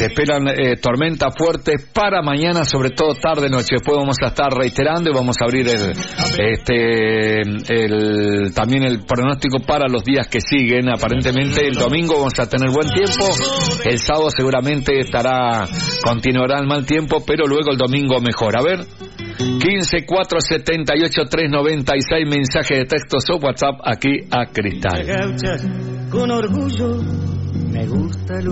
Se esperan tormentas fuertes para mañana, sobre todo tarde-noche. Después vamos a estar reiterando y vamos a abrir también el pronóstico para los días que siguen. Aparentemente el domingo vamos a tener buen tiempo, el sábado seguramente continuará el mal tiempo, pero luego el domingo mejor. A ver, 15 478 396, mensaje de texto o WhatsApp aquí a Cristal. Con orgullo me gusta